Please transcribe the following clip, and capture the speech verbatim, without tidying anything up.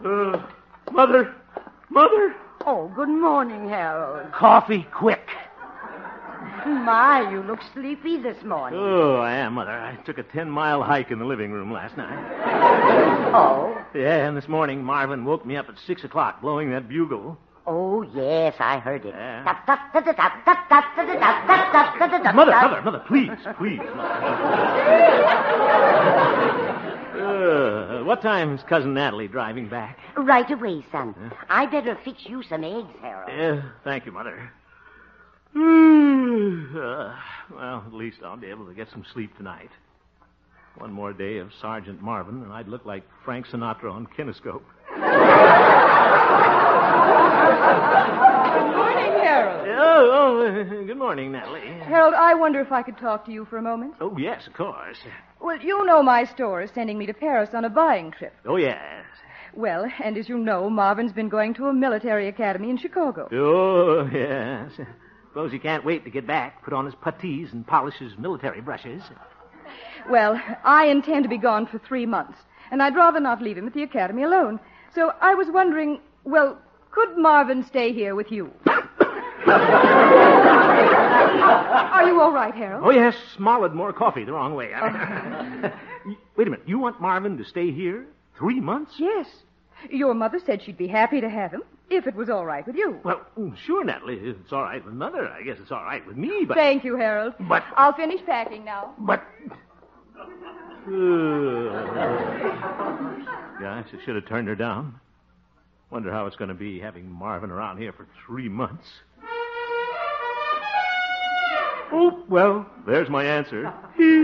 Uh, Mother! Mother! Oh, good morning, Harold. Coffee, quick. My, you look sleepy this morning. Oh, I am, Mother. I took a ten-mile hike in the living room last night. Oh? Yeah, and this morning Marvin woke me up at six o'clock blowing that bugle. Oh, yes, I heard it. Yeah. Tap, tap, tap, tap, tap, tap, tap, tap, tap, tap, tap, tap, Mother, tap. Mother, Mother, please, please. uh, what time is Cousin Natalie driving back? Right away, son. I better fix you some eggs, Harold. Yeah, thank you, Mother. Uh, well, at least I'll be able to get some sleep tonight. One more day of Sergeant Marvin, and I'd look like Frank Sinatra on Kinescope. Good morning, Harold. Oh, oh, uh, good morning, Natalie. Harold, I wonder if I could talk to you for a moment. Oh, yes, of course. Well, you know my store is sending me to Paris on a buying trip. Oh, yes. Well, and as you know, Marvin's been going to a military academy in Chicago. Oh, yes. Suppose he can't wait to get back, put on his puttees and polish his military brushes. Well, I intend to be gone for three months, and I'd rather not leave him at the academy alone. So I was wondering, well, could Marvin stay here with you? Are you all right, Harold? Oh, yes, swallowed more coffee the wrong way. Wait a minute. You want Marvin to stay here three months? Yes. Your mother said she'd be happy to have him, if it was all right with you. Well, sure, Natalie. If it's all right with Mother, I guess it's all right with me, but... Thank you, Harold. But... I'll finish packing now. But... Gosh, I should have turned her down. Wonder how it's going to be having Marvin around here for three months. Oh, well, there's my answer.